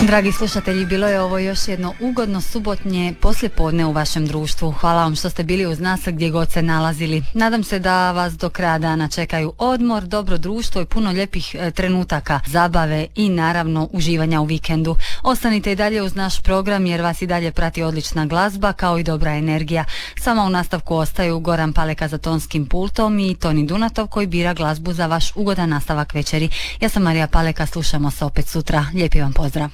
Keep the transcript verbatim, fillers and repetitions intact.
Dragi slušatelji, bilo je ovo još jedno ugodno subotnje poslijepodne u vašem društvu. Hvala vam što ste bili uz nas gdje god se nalazili. Nadam se da vas do kraja dana čekaju odmor, dobro društvo i puno lijepih e, trenutaka, zabave i naravno uživanja u vikendu. Ostanite i dalje uz naš program jer vas i dalje prati odlična glazba kao i dobra energija. Sama u nastavku ostaju Goran Paleka za tonskim pultom i Toni Dunatov koji bira glazbu za vaš ugodan nastavak večeri. Ja sam Marija Paleka, slušamo se opet sutra. Lijepi vam pozdrav.